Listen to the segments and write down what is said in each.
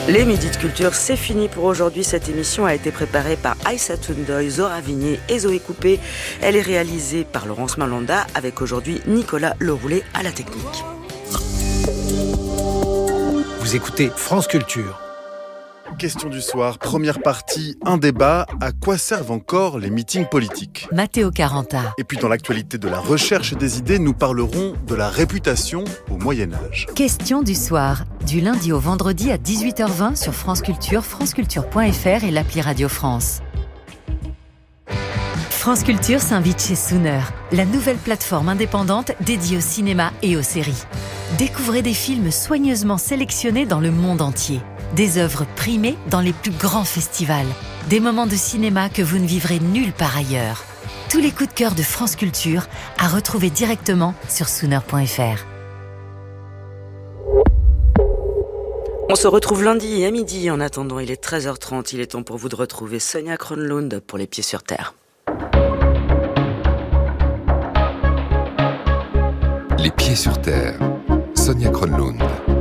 Les Midis de Culture, c'est fini pour aujourd'hui. Cette émission a été préparée par Aïssa Toundoy, Zora Vigné et Zoé Coupé. Elle est réalisée par Laurence Malanda avec aujourd'hui Nicolas Leroulet à la technique. Vous écoutez France Culture. Question du soir, première partie, un débat. À quoi servent encore les meetings politiques ? Matteo Caranta. Et puis dans l'actualité de la recherche des idées, nous parlerons de la réputation au Moyen-Âge. Question du soir, du lundi au vendredi à 18h20 sur France Culture, franceculture.fr et l'appli Radio France. France Culture s'invite chez Sooner, la nouvelle plateforme indépendante dédiée au cinéma et aux séries. Découvrez des films soigneusement sélectionnés dans le monde entier. Des œuvres primées dans les plus grands festivals. Des moments de cinéma que vous ne vivrez nulle part ailleurs. Tous les coups de cœur de France Culture à retrouver directement sur Sooner.fr. On se retrouve lundi à midi. En attendant, il est 13h30. Il est temps pour vous de retrouver Sonia Kronlund pour Les Pieds sur Terre. Les Pieds sur Terre. Sonia Kronlund.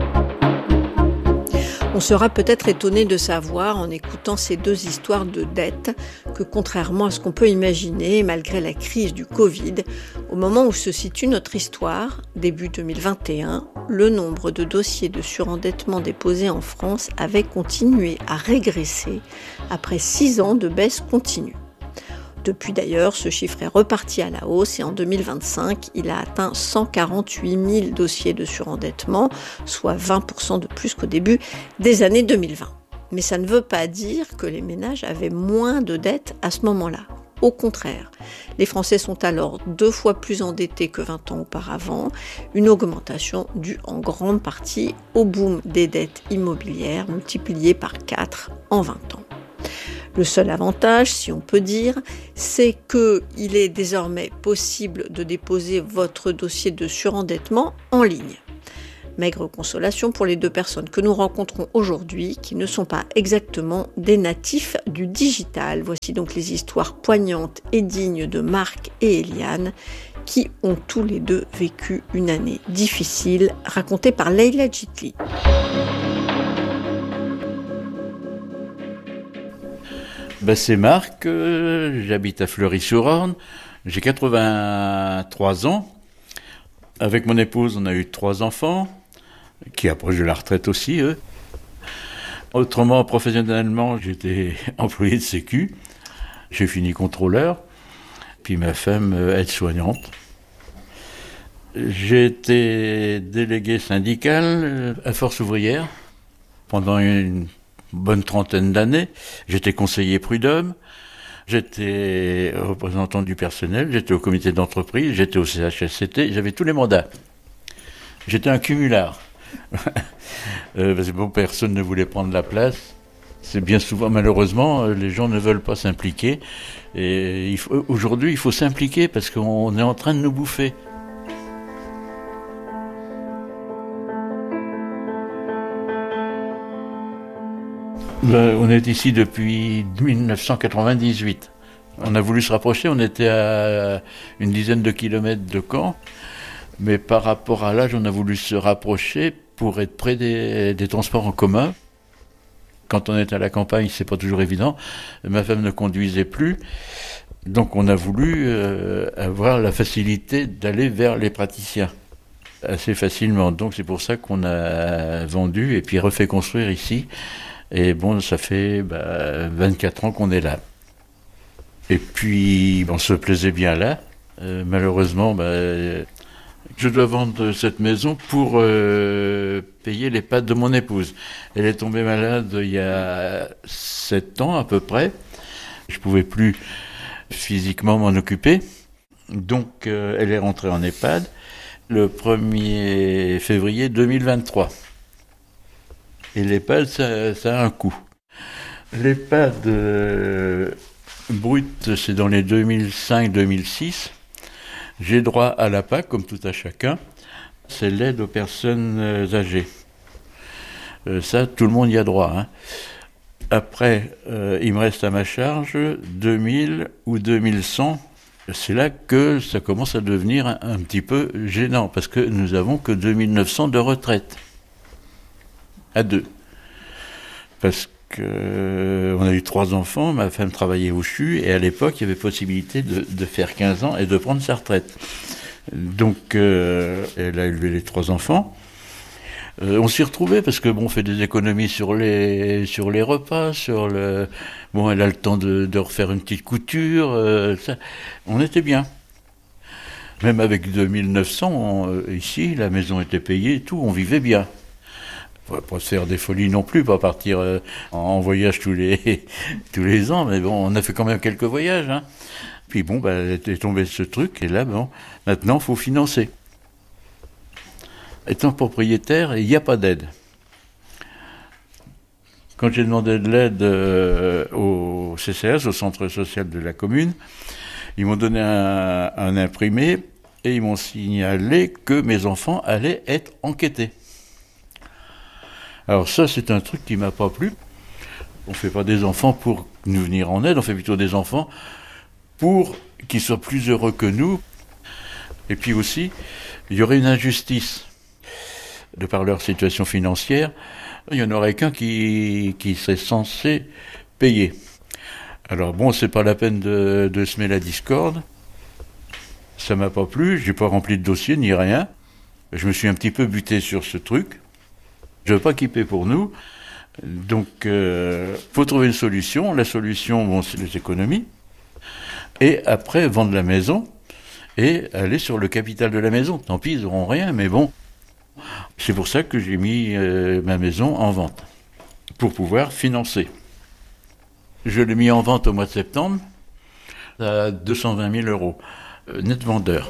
On sera peut-être étonné de savoir, en écoutant ces deux histoires de dette, que contrairement à ce qu'on peut imaginer, malgré la crise du Covid, au moment où se situe notre histoire, début 2021, le nombre de dossiers de surendettement déposés en France avait continué à régresser après 6 ans de baisse continue. Depuis d'ailleurs, ce chiffre est reparti à la hausse et en 2025, il a atteint 148 000 dossiers de surendettement, soit 20% de plus qu'au début des années 2020. Mais ça ne veut pas dire que les ménages avaient moins de dettes à ce moment-là. Au contraire, les Français sont alors 2 fois plus endettés que 20 ans auparavant, une augmentation due en grande partie au boom des dettes immobilières multiplié par 4 en 20 ans. Le seul avantage, si on peut dire, c'est qu'il est désormais possible de déposer votre dossier de surendettement en ligne. Maigre consolation pour les 2 personnes que nous rencontrons aujourd'hui, qui ne sont pas exactement des natifs du digital. Voici donc les histoires poignantes et dignes de Marc et Eliane, qui ont tous les deux vécu une année difficile, racontée par Leïla Djitli. C'est Marc, j'habite à Fleury-sur-Orne, j'ai 83 ans. Avec mon épouse, on a eu 3 enfants, qui approchent de la retraite aussi, eux. Autrement, professionnellement, j'étais employé de sécu, j'ai fini contrôleur, puis ma femme aide-soignante. J'ai été délégué syndical à Force ouvrière pendant une bonne trentaine d'années. J'étais conseiller prud'homme, j'étais représentant du personnel, j'étais au comité d'entreprise, j'étais au CHSCT, j'avais tous les mandats. J'étais un cumulard. Parce que personne ne voulait prendre la place. C'est bien souvent, malheureusement, les gens ne veulent pas s'impliquer. Et aujourd'hui, il faut s'impliquer parce qu'on est en train de nous bouffer. On est ici depuis 1998. On a voulu se rapprocher, on était à une dizaine de kilomètres de Caen, mais par rapport à l'âge, on a voulu se rapprocher pour être près des transports en commun. Quand on est à la campagne, c'est pas toujours évident. Ma femme ne conduisait plus, donc on a voulu avoir la facilité d'aller vers les praticiens assez facilement. Donc c'est pour ça qu'on a vendu et puis refait construire ici. Et ça fait 24 ans qu'on est là. Et puis, on se plaisait bien là. Malheureusement, je dois vendre cette maison pour payer l'EHPAD de mon épouse. Elle est tombée malade il y a 7 ans à peu près. Je ne pouvais plus physiquement m'en occuper. Donc, elle est rentrée en EHPAD le 1er février 2023. Et l'EHPAD, ça a un coût. L'EHPAD brut, c'est dans les 2005-2006. J'ai droit à la PAC, comme tout à chacun. C'est l'aide aux personnes âgées. Ça, tout le monde y a droit. Hein. Après, il me reste à ma charge 2000 ou 2100. C'est là que ça commence à devenir un petit peu gênant, parce que nous avons que 2900 de retraite. À 2. parce qu'on a eu 3 enfants, ma femme travaillait au CHU, et à l'époque, il y avait possibilité de faire 15 ans et de prendre sa retraite. Donc, elle a élevé les 3 enfants. On s'y retrouvait parce que on fait des économies sur les repas, elle a le temps de refaire une petite couture, ça. On était bien. Même avec 2900, ici, la maison était payée, tout, on vivait bien. Pas se faire des folies non plus, pas partir en voyage tous les ans, mais on a fait quand même quelques voyages. Hein. Puis est tombé ce truc, et là, maintenant, il faut financer. Étant propriétaire, il n'y a pas d'aide. Quand j'ai demandé de l'aide au CCS, au centre social de la commune, ils m'ont donné un imprimé et ils m'ont signalé que mes enfants allaient être enquêtés. Alors ça, c'est un truc qui m'a pas plu. On ne fait pas des enfants pour nous venir en aide, on fait plutôt des enfants pour qu'ils soient plus heureux que nous. Et puis aussi, il y aurait une injustice. De par leur situation financière, il n'y en aurait qu'un qui serait censé payer. Alors c'est pas la peine de semer la discorde. Ça m'a pas plu, j'ai pas rempli de dossier ni rien. Je me suis un petit peu buté sur ce truc. Je veux pas qu'il paie pour nous. Donc, faut trouver une solution. La solution, c'est les économies. Et après, vendre la maison et aller sur le capital de la maison. Tant pis, ils n'auront rien, mais c'est pour ça que j'ai mis ma maison en vente, pour pouvoir financer. Je l'ai mis en vente au mois de septembre à 220 000 €, net vendeur.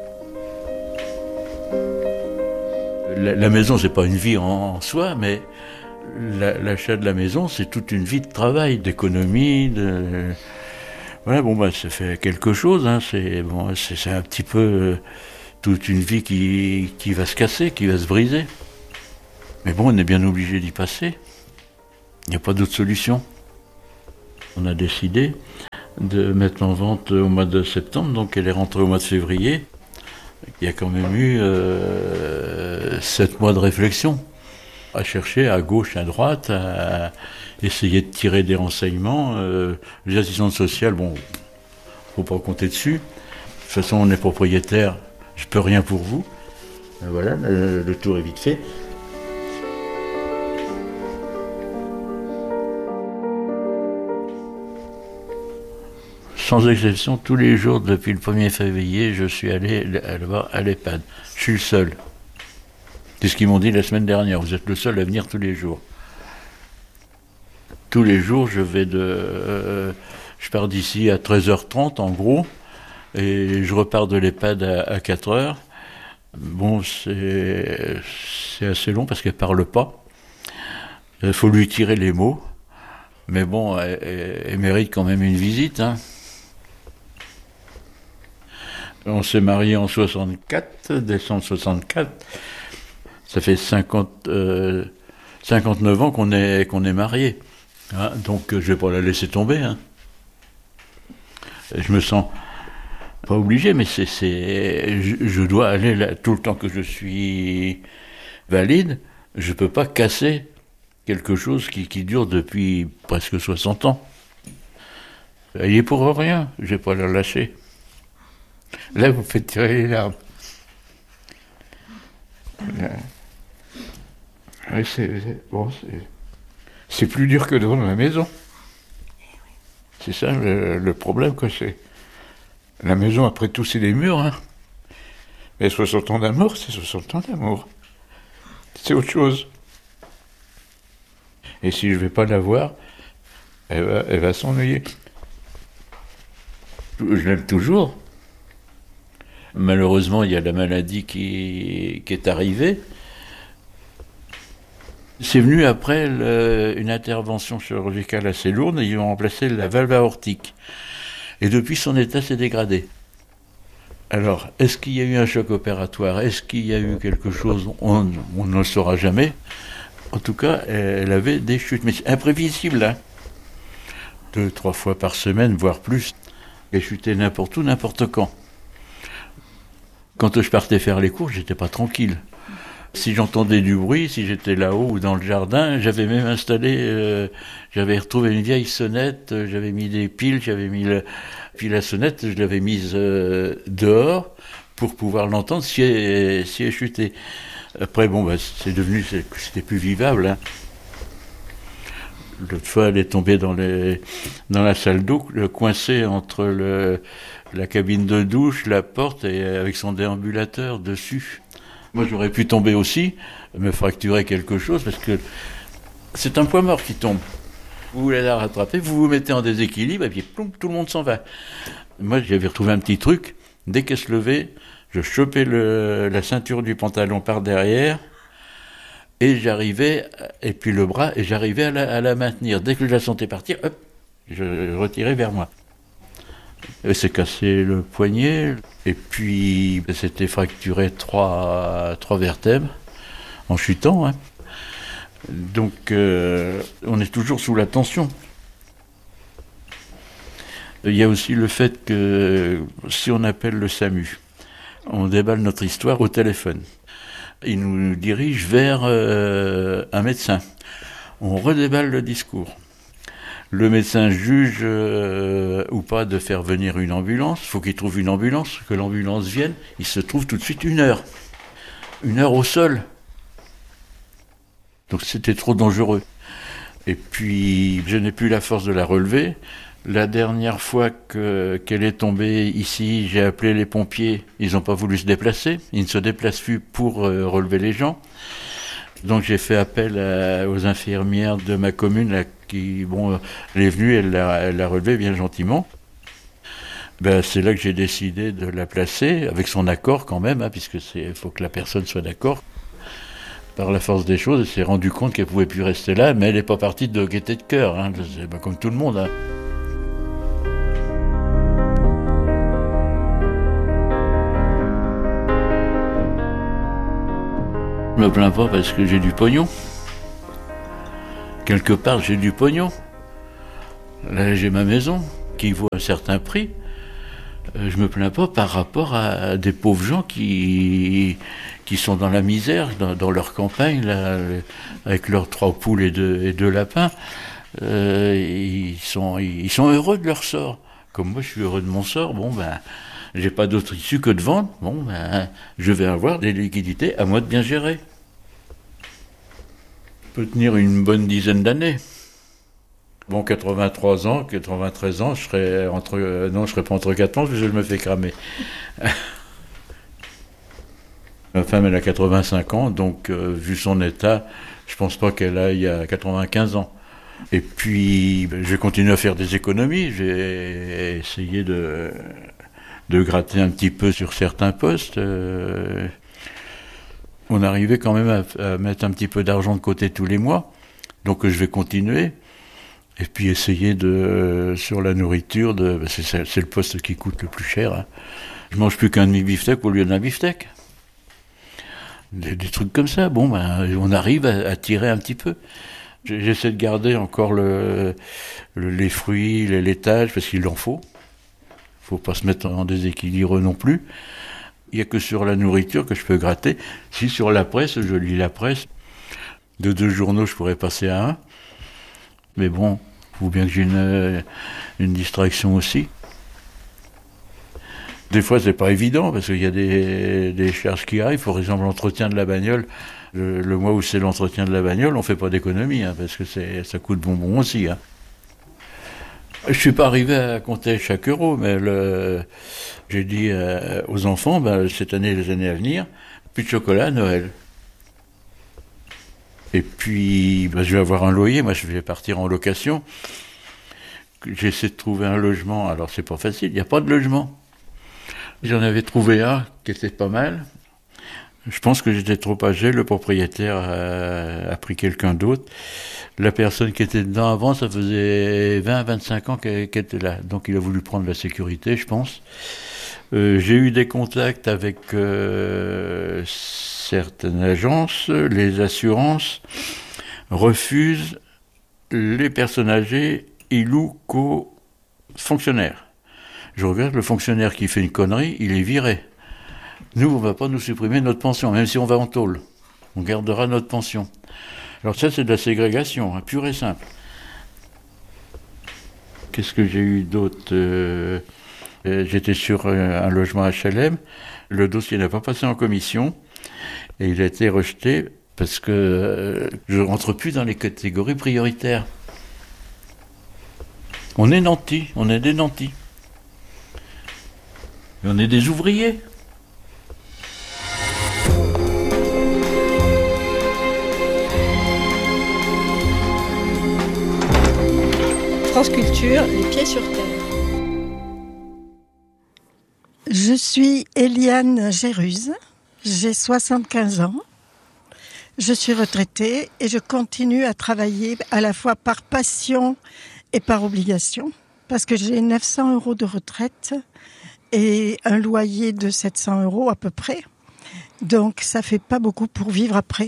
La maison, c'est pas une vie en soi, mais l'achat de la maison, c'est toute une vie de travail, d'économie, ça fait quelque chose, hein, c'est un petit peu... toute une vie qui va se casser, qui va se briser. Mais on est bien obligé d'y passer. Il n'y a pas d'autre solution. On a décidé de mettre en vente au mois de septembre, donc elle est rentrée au mois de février. Il y a quand même eu 7 mois de réflexion, à chercher à gauche, à droite, à essayer de tirer des renseignements. Les assistantes sociales, faut pas compter dessus. De toute façon, on est propriétaire. Je peux rien pour vous. Voilà, le tour est vite fait. Sans exception, tous les jours, depuis le 1er février, je suis allé à l'EHPAD. Je suis le seul. C'est ce qu'ils m'ont dit la semaine dernière. Vous êtes le seul à venir tous les jours. Tous les jours, je pars d'ici à 13h30, en gros. Et je repars de l'EHPAD à 4h. C'est assez long parce qu'elle ne parle pas. Il faut lui tirer les mots. Mais elle mérite quand même une visite. Hein. On s'est mariés en 64, décembre 64. Ça fait 59 ans qu'on est mariés. Hein, donc je ne vais pas la laisser tomber. Hein. Je me sens... pas obligé, mais je dois aller là, tout le temps que je suis valide, je ne peux pas casser quelque chose qui dure depuis presque 60 ans. Elle y est pour rien, je ne vais pas la lâcher. Là, vous faites tirer les larmes. C'est plus dur que dans la maison. C'est ça le problème que c'est. La maison, après tout, c'est des murs. Hein. Mais 60 ans d'amour, c'est 60 ans d'amour. C'est autre chose. Et si je ne vais pas la voir, elle va s'ennuyer. Je l'aime toujours. Malheureusement, il y a la maladie qui est arrivée. C'est venu après une intervention chirurgicale assez lourde, et ils ont remplacé la valve aortique. Et depuis, son état s'est dégradé. Alors, est-ce qu'il y a eu un choc opératoire? Est-ce qu'il y a eu quelque chose? On ne le saura jamais. En tout cas, elle avait des chutes, mais c'est imprévisible. Hein. 2-3 fois par semaine, voire plus. Elle chutait n'importe où, n'importe quand. Quand je partais faire les courses, j'étais pas tranquille. Si j'entendais du bruit, si j'étais là-haut ou dans le jardin, j'avais même installé, j'avais retrouvé une vieille sonnette, j'avais mis des piles, puis la sonnette, je l'avais mise dehors pour pouvoir l'entendre si elle chutait. Après, bon, c'était plus vivable, hein. L'autre fois, elle est tombée dans la salle d'eau, coincée entre la cabine de douche, la porte, et avec son déambulateur dessus. Moi, j'aurais pu tomber aussi, me fracturer quelque chose, parce que c'est un poids mort qui tombe. Vous voulez la rattraper, vous vous mettez en déséquilibre, et puis ploum, tout le monde s'en va. Moi, j'avais retrouvé un petit truc. Dès qu'elle se levait, je chopais la ceinture du pantalon par derrière, et j'arrivais, et puis le bras, et j'arrivais à la maintenir. Dès que je la sentais partir, hop, je retirais vers moi. Elle s'est cassé le poignet, et puis elle s'était fracturé trois vertèbres en chutant, hein. Donc on est toujours sous la tension. Il y a aussi le fait que si on appelle le SAMU, on déballe notre histoire au téléphone. Il nous dirige vers un médecin. On redéballe le discours. Le médecin juge ou pas de faire venir une ambulance. Il faut qu'il trouve une ambulance, que l'ambulance vienne. Il se trouve tout de suite 1 heure. 1 heure au sol. Donc c'était trop dangereux. Et puis je n'ai plus la force de la relever. La dernière fois qu'elle est tombée ici, j'ai appelé les pompiers. Ils n'ont pas voulu se déplacer. Ils ne se déplacent plus pour relever les gens. Donc j'ai fait appel aux infirmières de ma commune là, qui, bon, elle est venue, elle l'a relevée bien gentiment. Ben, c'est là que j'ai décidé de la placer, avec son accord quand même, hein, puisque faut que la personne soit d'accord. Par la force des choses, elle s'est rendue compte qu'elle ne pouvait plus rester là, mais elle n'est pas partie de gaieté de cœur, hein, comme tout le monde. Hein. Je me plains pas parce que j'ai du pognon. Quelque part, j'ai du pognon. Là, j'ai ma maison qui vaut un certain prix. Je me plains pas par rapport à des pauvres gens qui sont dans la misère, dans leur campagne, là, avec leurs 3 poules et 2 lapins. Ils sont heureux de leur sort. Comme moi, je suis heureux de mon sort. Bon, ben, j'ai pas d'autre issue que de vendre. Bon, ben, je vais avoir des liquidités, à moi de bien gérer. Je peux tenir une bonne dizaine d'années. Bon, 93 ans, je serais je serais pas entre 4 ans, parce que je me fais cramer. Ma femme, elle a 85 ans, donc vu son état, je pense pas qu'elle aille à 95 ans. Et puis, je vais continuer à faire des économies. J'ai essayé de gratter un petit peu sur certains postes. On arrivait quand même à mettre un petit peu d'argent de côté tous les mois, donc je vais continuer. Et puis essayer sur la nourriture, c'est le poste qui coûte le plus cher. Hein. Je mange plus qu'un demi-beefsteak au lieu d'un beefsteak. Des trucs comme ça, bon, ben, on arrive à tirer un petit peu. J'essaie de garder encore les fruits, les laitages, parce qu'il en faut. Faut pas se mettre en déséquilibre non plus. Il n'y a que sur la nourriture que je peux gratter. Si sur la presse, je lis la presse. De 2 journaux, je pourrais passer à 1. Mais bon, il faut bien que j'ai une distraction aussi. Des fois, c'est pas évident, parce qu'il y a des charges qui arrivent. Par exemple, l'entretien de la bagnole. Le mois où c'est l'entretien de la bagnole, on fait pas d'économie, hein, parce que ça coûte bonbon aussi. Hein. Je suis pas arrivé à compter chaque euro, mais j'ai dit aux enfants, cette année et les années à venir, plus de chocolat à Noël. Et puis, je vais avoir un loyer, moi je vais partir en location. J'essaie de trouver un logement, alors c'est pas facile, il n'y a pas de logement. J'en avais trouvé un qui était pas mal. Je pense que j'étais trop âgé, le propriétaire a pris quelqu'un d'autre. La personne qui était dedans avant, ça faisait 20-25 ans qu'elle était là. Donc il a voulu prendre la sécurité, je pense. J'ai eu des contacts avec certaines agences. Les assurances refusent les personnes âgées, ils louent qu'aux fonctionnaires. Je regarde le fonctionnaire qui fait une connerie, il est viré. Nous, on ne va pas nous supprimer notre pension, même si on va en tôle. On gardera notre pension. Alors ça, c'est de la ségrégation, pure et simple. Qu'est-ce que j'ai eu d'autre J'étais sur un logement HLM. Le dossier n'a pas passé en commission et il a été rejeté parce que je ne rentre plus dans les catégories prioritaires. On est nantis, on est des nantis. Et on est des ouvriers. France Culture, les pieds sur terre. Je suis Eliane Géruse, j'ai 75 ans. Je suis retraitée et je continue à travailler à la fois par passion et par obligation, parce que j'ai 900 € de retraite et un loyer de 700 € à peu près. Donc ça fait pas beaucoup pour vivre après.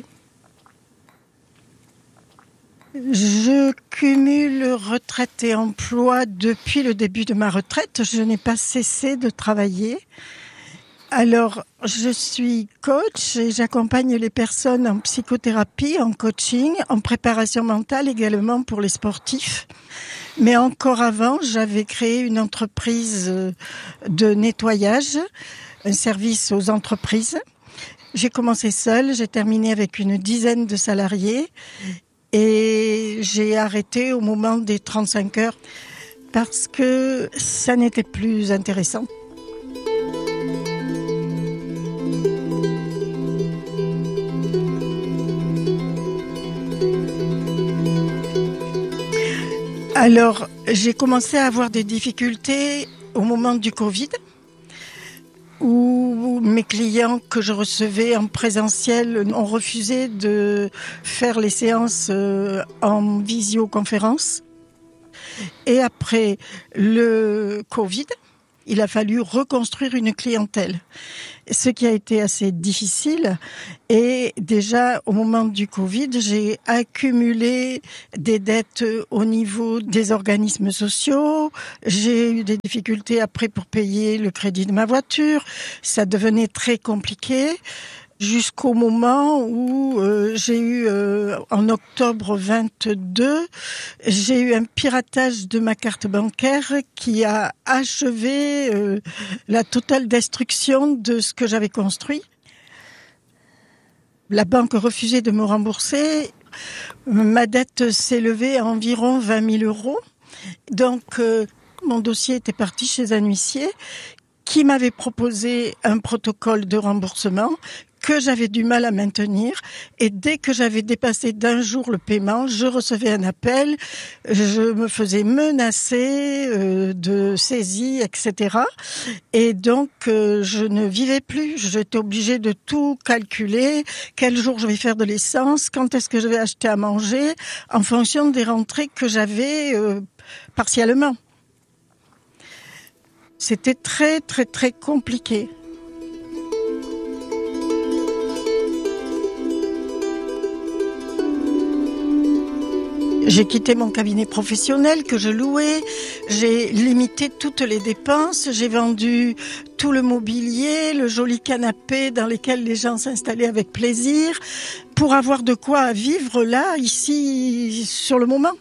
Je cumule retraite et emploi depuis le début de ma retraite. Je n'ai pas cessé de travailler. Alors, je suis coach et j'accompagne les personnes en psychothérapie, en coaching, en préparation mentale également pour les sportifs. Mais encore avant, j'avais créé une entreprise de nettoyage, un service aux entreprises. J'ai commencé seule, j'ai terminé avec une dizaine de salariés. Et j'ai arrêté au moment des 35 heures parce que ça n'était plus intéressant. Alors, j'ai commencé à avoir des difficultés au moment du Covid, où mes clients que je recevais en présentiel ont refusé de faire les séances en visioconférence. Et après le Covid, il a fallu reconstruire une clientèle, ce qui a été assez difficile. Et déjà, au moment du Covid, j'ai accumulé des dettes au niveau des organismes sociaux. J'ai eu des difficultés après pour payer le crédit de ma voiture. Ça devenait très compliqué. Jusqu'au moment où j'ai eu, en octobre 22, j'ai eu un piratage de ma carte bancaire qui a achevé la totale destruction de ce que j'avais construit. La banque refusait de me rembourser. Ma dette s'élevait à environ 20 000 €. Donc, mon dossier était parti chez un huissier qui m'avait proposé un protocole de remboursement que j'avais du mal à maintenir. Et dès que j'avais dépassé d'un jour le paiement, je recevais un appel, je me faisais menacer de saisie, etc. Et donc, je ne vivais plus. J'étais obligée de tout calculer. Quel jour je vais faire de l'essence? Quand est-ce que je vais acheter à manger? En fonction des rentrées que j'avais partiellement. C'était très, très, très compliqué. J'ai quitté mon cabinet professionnel que je louais, j'ai limité toutes les dépenses, j'ai vendu tout le mobilier, le joli canapé dans lequel les gens s'installaient avec plaisir, pour avoir de quoi vivre là, ici, sur le moment.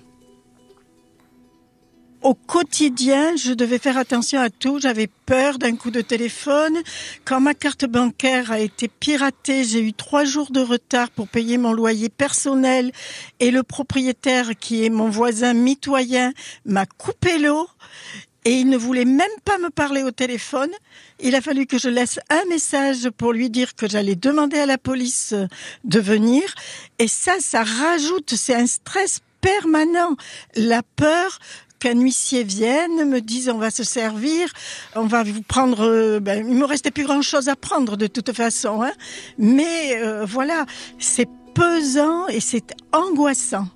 Au quotidien, je devais faire attention à tout. J'avais peur d'un coup de téléphone. Quand ma carte bancaire a été piratée, j'ai eu 3 jours de retard pour payer mon loyer personnel. Et le propriétaire, qui est mon voisin mitoyen, m'a coupé l'eau. Et il ne voulait même pas me parler au téléphone. Il a fallu que je laisse un message pour lui dire que j'allais demander à la police de venir. Et ça rajoute, c'est un stress permanent. La peur qu'un huissier vienne, me dise on va se servir, on va vous prendre... il me restait plus grand-chose à prendre de toute façon. Mais voilà, c'est pesant et c'est angoissant.